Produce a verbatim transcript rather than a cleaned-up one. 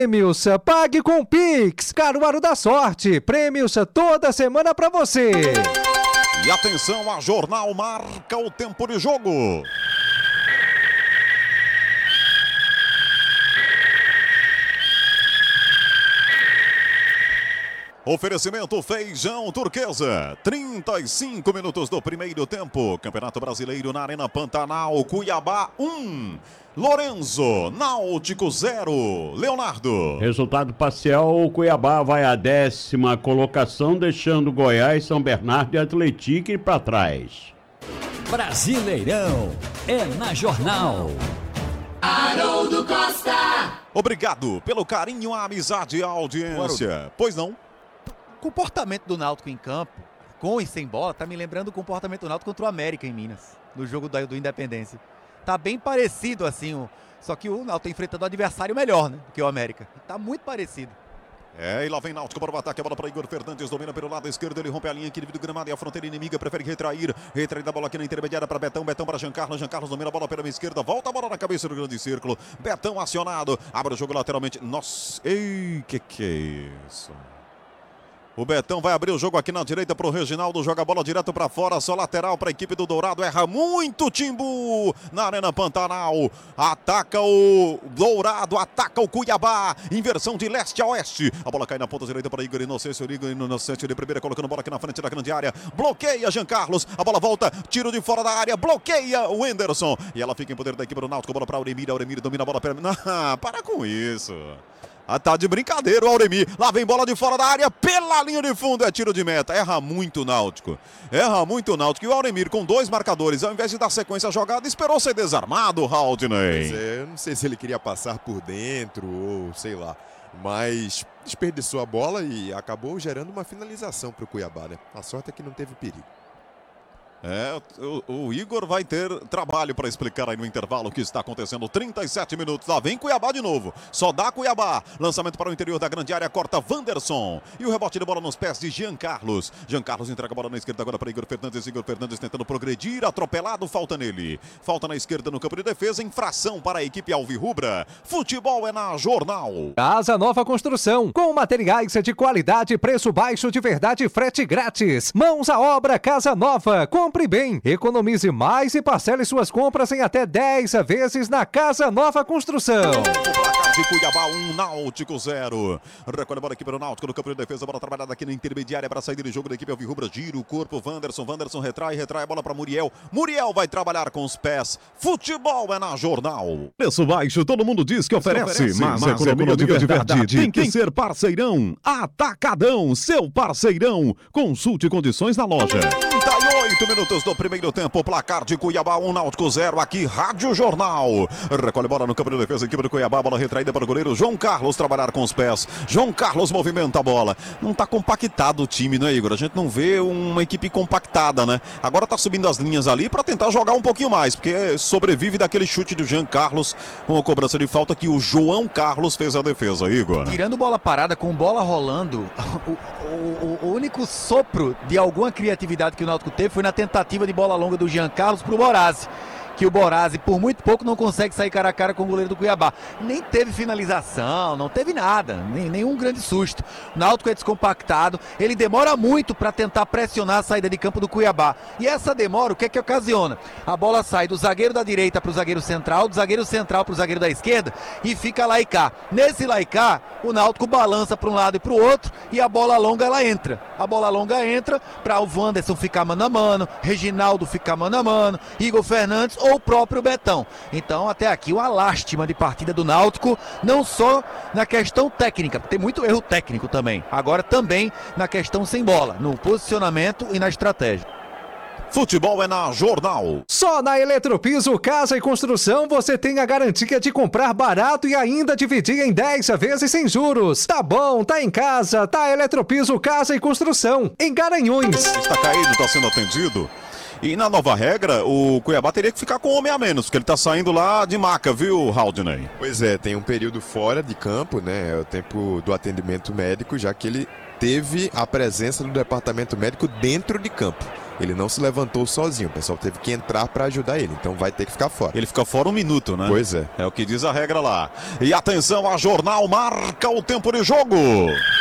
Prêmios, pague com Pix, Caruaru da Sorte, prêmios toda semana pra você. E atenção, a Jornal marca o tempo de jogo. Oferecimento Feijão Turquesa, trinta e cinco minutos do primeiro tempo. Campeonato Brasileiro na Arena Pantanal, Cuiabá um, Lorenzo, Náutico zero. Leonardo. Resultado parcial, o Cuiabá vai à décima colocação, deixando Goiás, São Bernardo e Atlético para trás. Brasileirão é na Jornal. Haroldo Costa. Obrigado pelo carinho, a amizade e a audiência. Pois não? O comportamento do Náutico em campo, com e sem bola, tá me lembrando o comportamento do Náutico contra o América em Minas, no jogo do, do Independência. Tá bem parecido assim, o, só que o Náutico tá enfrentando um adversário melhor, né, do que o América. Tá muito parecido. É, e lá vem Náutico para o ataque, a bola para Igor Fernandes, domina pelo lado esquerdo, ele rompe a linha aqui do gramado e a fronteira inimiga prefere retrair, retrair da bola aqui na intermediária para Betão, Betão para Jean Carlos, Jean Carlos domina a bola pela minha esquerda, volta a bola na cabeça do grande círculo, Betão acionado, abre o jogo lateralmente, nossa, ei, que que é isso? O Betão vai abrir o jogo aqui na direita para o Reginaldo, joga a bola direto para fora, só lateral para a equipe do Dourado, erra muito Timbu na Arena Pantanal, ataca o Dourado, ataca o Cuiabá, inversão de leste a oeste, a bola cai na ponta direita para Igor Inocêncio, Igor Inocêncio de primeira colocando a bola aqui na frente da grande área, bloqueia Jean Carlos, a bola volta, tiro de fora da área, bloqueia o Wenderson, e ela fica em poder da equipe do Náutico, bola para Auremir, Auremir domina a bola, para... Não, para com isso. Ah, tá de brincadeira o Auremir. Lá vem bola de fora da área, pela linha de fundo, é tiro de meta. Erra muito o Náutico. Erra muito o Náutico. E o Auremir com dois marcadores, ao invés de dar sequência à jogada, esperou ser desarmado, Haldney. Pois é, eu não sei se ele queria passar por dentro ou sei lá. Mas desperdiçou a bola e acabou gerando uma finalização para o Cuiabá, né? A sorte é que não teve perigo. É, o, o Igor vai ter trabalho para explicar aí no intervalo o que está acontecendo. trinta e sete minutos, lá vem Cuiabá de novo. Só dá Cuiabá. Lançamento para o interior da grande área, corta Wanderson. E o rebote de bola nos pés de Jean Carlos. Jean Carlos entrega a bola na esquerda agora para Igor Fernandes. Igor Fernandes tentando progredir, atropelado, falta nele. Falta na esquerda no campo de defesa, infração para a equipe alvirrubra. Futebol é na Jornal. Casa Nova Construção, com materiais de qualidade, preço baixo de verdade, frete grátis. Mãos à obra, Casa Nova. Compre bem, economize mais e parcele suas compras em até dez vezes na Casa Nova Construção. O placar de Cuiabá um, Náutico zero. Recolhe a bola aqui para o Náutico no campo de defesa, bola trabalhada aqui na intermediária para sair de jogo da equipe alvirrubra. Gira o corpo, Wanderson, Wanderson retrai, retrai a bola para Muriel. Muriel vai trabalhar com os pés. Futebol é na Jornal. Preço baixo, todo mundo diz que oferece, oferece mas, mas economia, economia de verdade, verdade tem que ser parceirão. Atacadão, seu parceirão. Consulte condições na loja. trinta e oito minutos do primeiro tempo, placar de Cuiabá um, Náutico zero, aqui Rádio Jornal. Recolhe bola no campo de defesa, equipe do Cuiabá, bola retraída para o goleiro João Carlos trabalhar com os pés. João Carlos movimenta a bola. Não tá compactado o time, né, Igor? A gente não vê uma equipe compactada, né? Agora tá subindo as linhas ali para tentar jogar um pouquinho mais, porque sobrevive daquele chute do Jean Carlos com a cobrança de falta que o João Carlos fez a defesa, Igor. Tirando bola parada, com bola rolando, o, o, o único sopro de alguma criatividade que o Náutico teve foi na tentativa de bola longa do Jean Carlos pro Borazzi, que o Borazzi por muito pouco não consegue sair cara a cara com o goleiro do Cuiabá. Nem teve finalização, não teve nada, nem, nenhum grande susto. O Náutico é descompactado, ele demora muito para tentar pressionar a saída de campo do Cuiabá. E essa demora, o que é que ocasiona? A bola sai do zagueiro da direita para o zagueiro central, do zagueiro central para o zagueiro da esquerda e fica lá e cá. Nesse lá e cá, o Náutico balança para um lado e para o outro e a bola longa ela entra. A bola longa entra para o Wanderson ficar mano a mano, Reginaldo ficar mano a mano, Igor Fernandes ou o próprio Betão. Então até aqui uma lástima de partida do Náutico, não só na questão técnica, tem muito erro técnico também, agora também na questão sem bola, no posicionamento e na estratégia. Futebol é na Jornal. Só na Eletropiso Casa e Construção você tem a garantia de comprar barato e ainda dividir em dez vezes sem juros. Tá bom, tá em casa, tá Eletropiso Casa e Construção, em Garanhuns. Está caído, está sendo atendido. E na nova regra, o Cuiabá teria que ficar com um homem a menos, porque ele tá saindo lá de maca, viu, Haldney? Pois é, tem um período fora de campo, né? É o tempo do atendimento médico, já que ele teve a presença do departamento médico dentro de campo. Ele não se levantou sozinho, o pessoal teve que entrar para ajudar ele, então vai ter que ficar fora. Ele fica fora um minuto, né? Pois é. É o que diz a regra lá. E atenção, a Jornal marca o tempo de jogo.